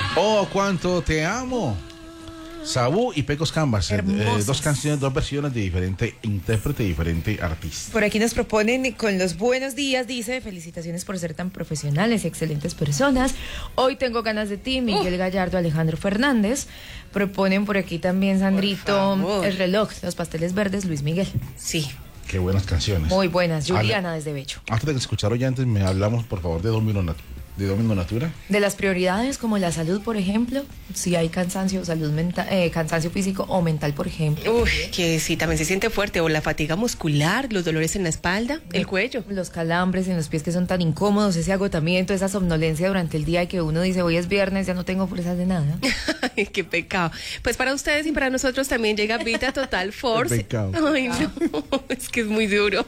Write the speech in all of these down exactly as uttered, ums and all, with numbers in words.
Oh, cuánto te amo. Sabú y Pecos Canvas, eh, dos canciones, dos versiones de diferente intérprete, diferente artista. Por aquí nos proponen con los buenos días, dice, felicitaciones por ser tan profesionales y excelentes personas. Hoy tengo ganas de ti, Miguel uh. Gallardo, Alejandro Fernández. Proponen por aquí también, Sandrito, El reloj, Los pasteles verdes, Luis Miguel. Sí. Qué buenas canciones. Muy buenas, Juliana Ale, desde Becho. Antes de escuchar oyentes, me hablamos por favor de Domino Natura. ¿De Domingo Natura? De las prioridades como la salud, por ejemplo, si hay cansancio, salud mental, eh, cansancio físico o mental, por ejemplo. Uy, que sí, también se siente fuerte, o la fatiga muscular, los dolores en la espalda, el cuello. Los calambres en los pies que son tan incómodos, ese agotamiento, esa somnolencia durante el día y que uno dice, hoy es viernes, ya no tengo fuerzas de nada. Ay, qué pecado. Pues para ustedes y para nosotros también llega Vita Total Force. Qué pecado. Ay, no, es que es muy duro.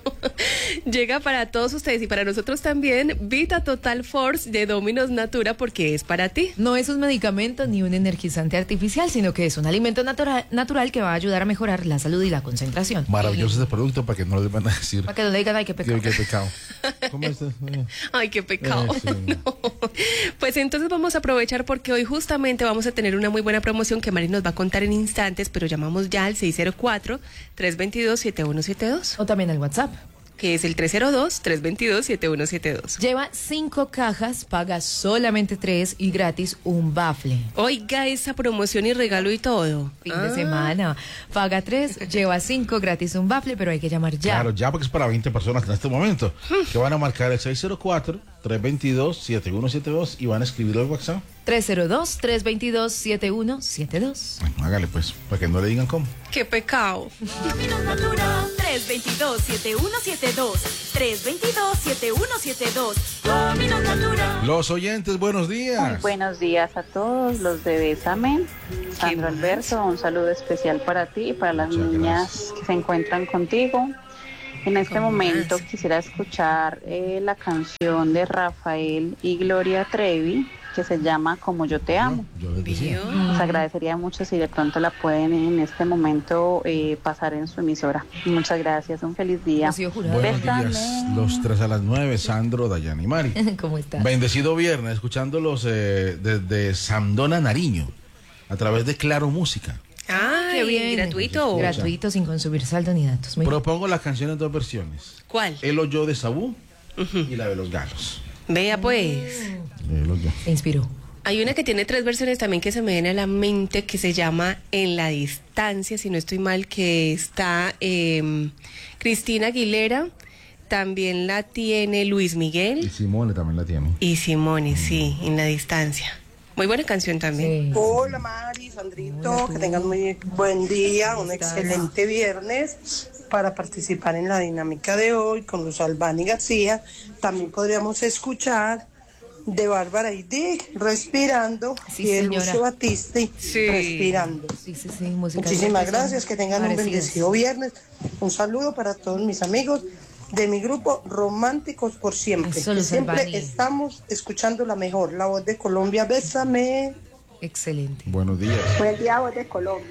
Llega para todos ustedes y para nosotros también Vita Total Force de Dominos Natura, porque es para ti. No es un medicamento ni un energizante artificial, sino que es un alimento natural, natural que va a ayudar a mejorar la salud y la concentración. Maravilloso ese producto, para que no les van a decir. Para que no le digan, ay, qué pecado. Qué, qué pecado. ¿Cómo estás? Ay, qué pecado. Eh, sí. No. Pues entonces vamos a aprovechar porque hoy justamente vamos a tener una muy buena promoción que Mari nos va a contar en instantes, pero llamamos ya al seis cero cuatro, tres dos dos, siete uno siete dos. O también al WhatsApp, que es el tres cero dos, tres dos dos, siete uno siete dos. Lleva cinco cajas, paga solamente tres y gratis un bafle. Oiga, esa promoción y regalo y todo. Fin ah. de semana. Paga tres, lleva cinco, gratis un bafle, pero hay que llamar ya. Claro, ya porque es para veinte personas en este momento. Que van a marcar el seis cero cuatro, tres dos dos, siete uno siete dos y van a escribirlo al WhatsApp. tres cero dos, tres dos dos, siete uno siete dos. Bueno, hágale pues, para que no le digan cómo. ¡Qué pecado! Dominos Natura, tres dos dos, siete uno siete dos. tres dos dos, siete uno siete dos. Dominos Natura. Los oyentes, buenos días. Muy buenos días a todos los de Bésame. Sandro Alberto, un saludo especial para ti y para las Muchas niñas gracias. que se encuentran contigo. En este momento quisiera escuchar eh, la canción de Rafael y Gloria Trevi, que se llama Como yo te amo. Yo, yo les decía. Les agradecería mucho si de pronto la pueden en este momento eh, pasar en su emisora. Muchas gracias, un feliz día. Ha sido jurado. Buenos Bésame. días, los tres a las nueve, Sandro, Dayana y Mari. ¿Cómo está? Bendecido viernes, escuchándolos eh, desde Sandona, Nariño, a través de Claro Música. ¡Ay, Qué bien. gratuito! Gratuito, sin consumir saldo ni datos. Muy Propongo la canción en dos versiones. ¿Cuál? El hoyo de Sabú Uh-huh. y la de los galos. Vea pues. El hoyo. Se inspiró. Hay una que tiene tres versiones también que se me viene a la mente, que se llama En la distancia, si no estoy mal, que está eh, Cristina Aguilera, también la tiene Luis Y Miguel Simone también la tiene. y Simone, sí, En la distancia. Muy buena canción también. Sí. Hola Mari, Sandrito, que tengan muy buen día, un excelente viernes para participar en la dinámica de hoy con Luz Albani García. También podríamos escuchar de Bárbara y Dick, Respirando, Sí, y de señora. Lucio Battisti, Sí. Respirando. Sí, sí, sí, música. Muchísimas gracias, que tengan un Parecidas. bendecido viernes. Un saludo para todos mis amigos de mi grupo Románticos por Siempre. Eso, que Luz siempre Albani. estamos escuchando la mejor, la voz de Colombia. Bésame. Excelente. Buenos días. Buen día, voz de Colombia.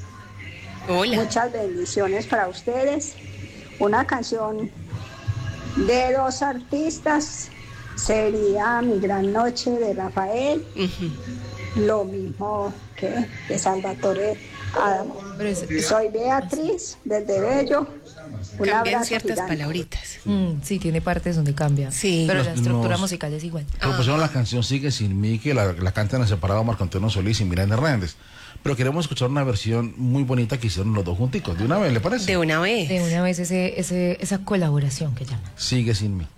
Hola. Muchas bendiciones para ustedes. Una canción de dos artistas sería Mi Gran Noche de Rafael, Ujú. lo mismo que de Salvatore Adamo. Pero es- Soy Beatriz desde Bello. Un Cambian abrazo ciertas gigante. palabritas. Mm, sí, tiene partes donde cambia. Sí. Pero Nos- la estructura nos- musical es igual. Propusieron la canción Sigue sin mí, que la, la cantan en separado Marco Antonio Solís y Miranda Hernández. Pero queremos escuchar una versión muy bonita que hicieron los dos junticos. De una vez, ¿le parece? De una vez. De una vez ese, ese, esa colaboración que llaman. Sigue sin mí.